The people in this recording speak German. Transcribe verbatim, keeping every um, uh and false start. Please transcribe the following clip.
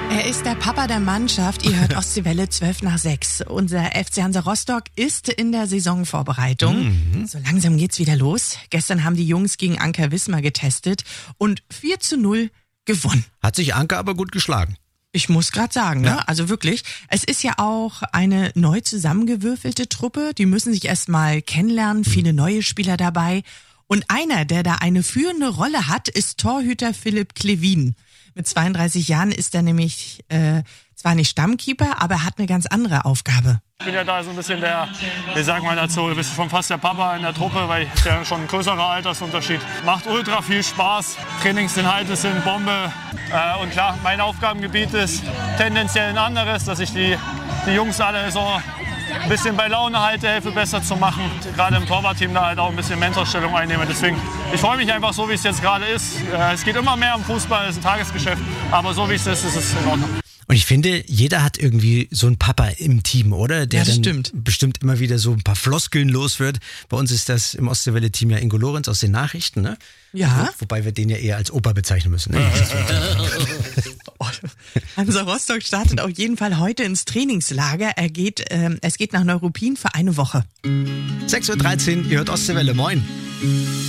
Er ist der Papa der Mannschaft. Ihr hört Ostseewelle zwölf nach sechs. Unser F C Hansa Rostock ist in der Saisonvorbereitung. Mhm. So langsam geht's wieder los. Gestern haben die Jungs gegen Anker Wismar getestet und vier zu null gewonnen. Hat sich Anker aber gut geschlagen. Ich muss gerade sagen, Ja. ne? Also wirklich, es ist ja auch eine neu zusammengewürfelte Truppe. Die müssen sich erst mal kennenlernen, viele neue Spieler dabei. Und einer, der da eine führende Rolle hat, ist Torhüter Philipp Klevin. Mit zweiunddreißig Jahren ist er nämlich äh, zwar nicht Stammkeeper, aber er hat eine ganz andere Aufgabe. Ich bin ja da so ein bisschen der, wie sagt man dazu, du bist schon fast der Papa in der Truppe, weil ich ja schon ein größerer Altersunterschied. Macht ultra viel Spaß, Trainingsinhalte sind Bombe. Äh, und klar, mein Aufgabengebiet ist tendenziell ein anderes, dass ich die, die Jungs alle so ein bisschen bei Laune halte, helfe besser zu machen. Gerade im Torwartteam da halt auch ein bisschen Mentorstellung einnehme. Deswegen, ich freue mich einfach so, wie es jetzt gerade ist. Äh, es geht immer mehr um Fußball, es ist ein Tagesgeschäft, aber so wie es ist, ist es in Ordnung. Und ich finde, jeder hat irgendwie so einen Papa im Team, oder? Der Ja, das dann stimmt. bestimmt immer wieder so ein paar Floskeln los wird. Bei uns ist das im Ostseewelle-Team ja Ingo Lorenz aus den Nachrichten, ne? Ja. Wo, wobei wir den ja eher als Opa bezeichnen müssen. Ne? Hansa Rostock startet auf jeden Fall heute ins Trainingslager. Er geht, ähm, es geht nach Neuruppin für eine Woche. sechs Uhr dreizehn, ihr hört Ostseewelle, moin.